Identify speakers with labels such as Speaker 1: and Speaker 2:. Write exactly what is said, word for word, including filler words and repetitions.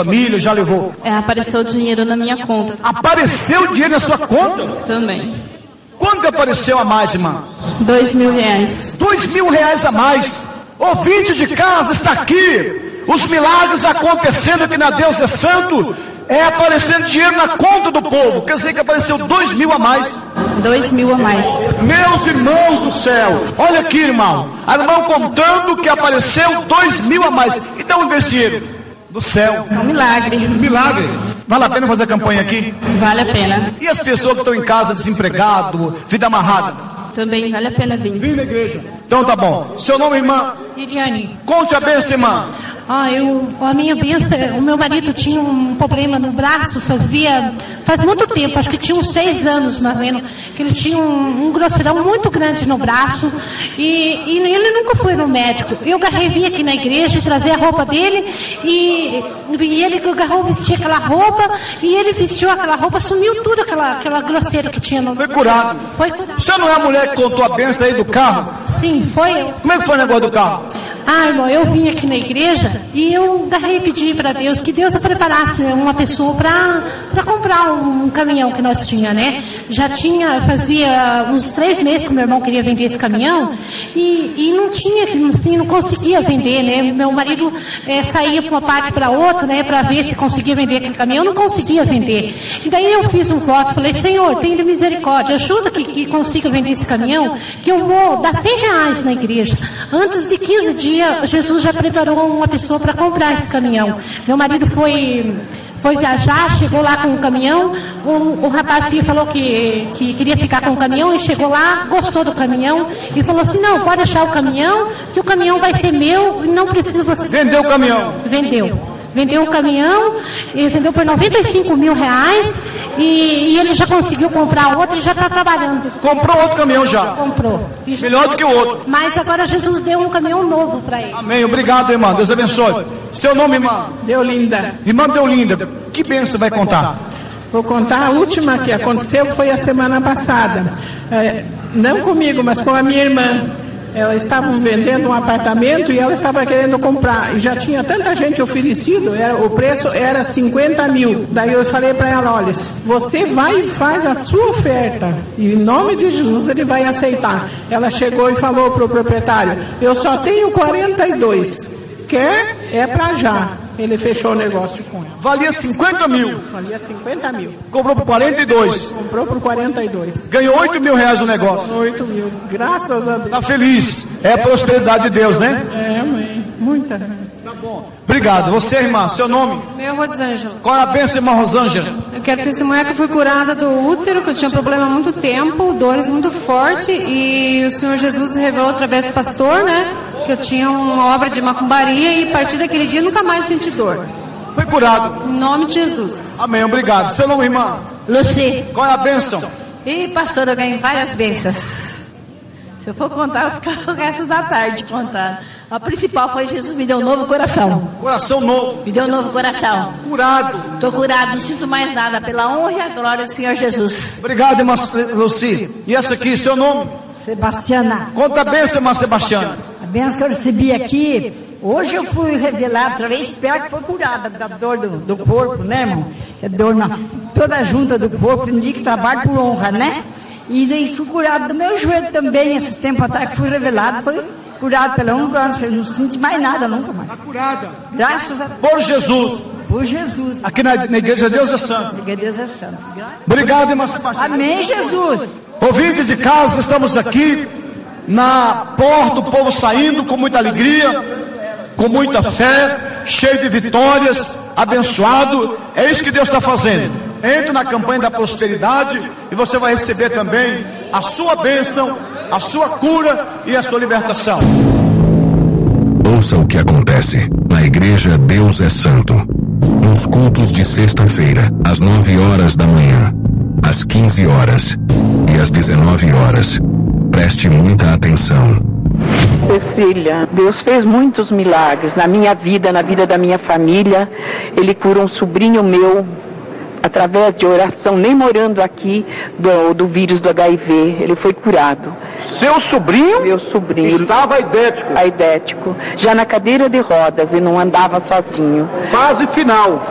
Speaker 1: Família já levou?
Speaker 2: É, apareceu dinheiro na minha conta.
Speaker 1: Apareceu dinheiro na sua conta?
Speaker 2: Também.
Speaker 1: Quanto apareceu a mais, irmã?
Speaker 2: Dois mil reais.
Speaker 1: Dois mil reais a mais. Ouvinte de casa, está aqui. Os milagres acontecendo aqui na Deus é Santo. É aparecendo dinheiro na conta do povo. Quer dizer que apareceu dois mil a mais.
Speaker 2: Dois mil a mais.
Speaker 1: Meus irmãos do céu, olha aqui, irmão. A irmão contando que apareceu dois mil a mais. Então, desse dinheiro do céu.
Speaker 2: É um milagre.
Speaker 1: Milagre. Vale a pena fazer campanha aqui?
Speaker 2: Vale a pena.
Speaker 1: E as pessoas que estão em casa desempregado, vida amarrada?
Speaker 2: Também vale a pena vir.
Speaker 1: Vim na igreja. Então tá bom. Seu nome, irmã?
Speaker 3: Liliane.
Speaker 1: Conte a bênção, irmã.
Speaker 3: Ah, eu, a minha bênção, o meu marido tinha um problema no braço, fazia, faz muito tempo, acho que tinha uns seis anos mais ou menos, que ele tinha um, um grosseirão muito grande no braço, e, e ele nunca foi no médico. Eu agarrei, vim aqui na igreja e trazer a roupa dele, e, e ele agarrou, vestia aquela roupa, e ele vestiu aquela roupa, sumiu tudo aquela, aquela grosseira que tinha no...
Speaker 1: Foi curado.
Speaker 3: Foi curado.
Speaker 1: Você não é a mulher que contou a bênção aí do carro?
Speaker 3: Sim, foi eu.
Speaker 1: Como é que foi o negócio do carro?
Speaker 3: Ah, irmão, eu vim aqui na igreja e eu agarrei e pedi para Deus que Deus preparasse uma pessoa para comprar um, um caminhão que nós tinha, né? Já tinha, fazia uns três meses que meu irmão queria vender esse caminhão e, e não tinha, assim, não conseguia vender, né? Meu marido é, saía para uma parte para outra, né? Para ver se conseguia vender aquele caminhão, não conseguia vender. E daí eu fiz um voto, falei, Senhor, tenha misericórdia, ajuda que, que consiga vender esse caminhão, que eu vou dar cem reais na igreja. Antes de quinze dias, Jesus já preparou uma pessoa para comprar esse caminhão. Meu marido foi, foi viajar, chegou lá com o caminhão, o, o rapaz que falou que, que queria ficar com o caminhão, e chegou lá, gostou do caminhão, e falou assim, não, pode deixar o caminhão, que o caminhão vai ser meu, e não precisa você...
Speaker 1: Vendeu o caminhão?
Speaker 3: Vendeu. Vendeu o caminhão, e vendeu por noventa e cinco mil reais, e, e ele já conseguiu comprar outro e já está trabalhando.
Speaker 1: Comprou outro caminhão já?
Speaker 3: Comprou.
Speaker 1: Melhor do que o outro.
Speaker 3: Mas agora Jesus deu um caminhão novo para ele.
Speaker 1: Amém. Obrigado, irmã. Deus abençoe. Seu nome, irmã?
Speaker 4: Deolinda.
Speaker 1: Irmã Deolinda, que bênção você vai contar?
Speaker 4: Vou contar a última que aconteceu, que foi a semana passada. É, não comigo, mas com a minha irmã. Elas estavam vendendo um apartamento e ela estava querendo comprar. E já tinha tanta gente oferecido, era, o preço era cinquenta mil. Daí eu falei para ela, olha, você vai e faz a sua oferta. E em nome de Jesus ele vai aceitar. Ela chegou e falou para o proprietário, eu só tenho quarenta e dois. Quer? É para já. Ele fechou o negócio com ela.
Speaker 1: Valia cinquenta mil.
Speaker 4: Valia cinquenta mil.
Speaker 1: Comprou por quarenta e dois.
Speaker 4: Comprou por quarenta e dois.
Speaker 1: Ganhou oito mil reais no negócio.
Speaker 4: oito mil. Graças a Deus.
Speaker 1: Está feliz. É a prosperidade de Deus, né?
Speaker 4: É, mãe. Muita.
Speaker 1: Tá bom. Obrigado. Você, irmã, seu nome?
Speaker 5: Meu Rosângela.
Speaker 1: Qual é a bênção, irmã Rosângela?
Speaker 5: Eu quero testemunhar que eu fui curada do útero, que eu tinha problema há muito tempo, dores muito fortes, e o Senhor Jesus revelou através do pastor, né? Que eu tinha uma obra de macumbaria e a partir daquele dia nunca mais senti dor.
Speaker 1: Foi curado.
Speaker 5: Em nome de Jesus.
Speaker 1: Amém, obrigado. Seu nome, irmã?
Speaker 6: Luci.
Speaker 1: Qual é a bênção?
Speaker 6: E pastor, eu ganhei várias bênçãos. Se eu for contar, eu vou ficar o resto da tarde contando. A principal foi Jesus me deu um novo coração.
Speaker 1: Coração novo.
Speaker 6: Me deu um novo coração.
Speaker 1: Curado.
Speaker 6: Estou curado, não sinto mais nada. Pela honra e a glória do Senhor Jesus.
Speaker 1: Obrigado, irmã Luci. E essa aqui, seu nome?
Speaker 7: Sebastiana.
Speaker 1: Conta a bênção, irmã Sebastiana.
Speaker 7: A bênção que eu recebi aqui, hoje eu fui revelado outra vez, espero que foi curada da dor do, do corpo, né, irmão? É dor na toda a junta do corpo, indica que trabalho por honra, né? E daí fui curado do meu joelho também, esses tempos atrás que fui revelado, foi curado pela honra, eu não senti mais nada nunca mais.
Speaker 1: Está curada.
Speaker 7: Graças a Deus.
Speaker 1: Por Jesus.
Speaker 7: Por Jesus.
Speaker 1: Aqui na, na igreja Deus é Santo.
Speaker 7: Na igreja Deus é Santo.
Speaker 1: Obrigado, irmã Sebastiana.
Speaker 7: Amém, Jesus.
Speaker 1: Ouvintes de casa, estamos aqui na porta, o povo saindo com muita alegria, com muita fé, cheio de vitórias, abençoado. É isso que Deus está fazendo. Entre na campanha da prosperidade e você vai receber também a sua bênção, a sua cura e a sua libertação.
Speaker 8: Ouça o que acontece na igreja Deus é Santo. Nos cultos de sexta-feira, às nove horas da manhã, às quinze horas e às dezenove horas. Preste muita atenção.
Speaker 9: Cecília, Deus fez muitos milagres na minha vida, na vida da minha família. Ele curou um sobrinho meu através de oração, nem morando aqui, do, do vírus do H I V. Ele foi curado.
Speaker 1: Seu sobrinho?
Speaker 9: Meu sobrinho.
Speaker 1: Estava aidético?
Speaker 9: Aidético. Já na cadeira de rodas e não andava sozinho.
Speaker 1: Fase final.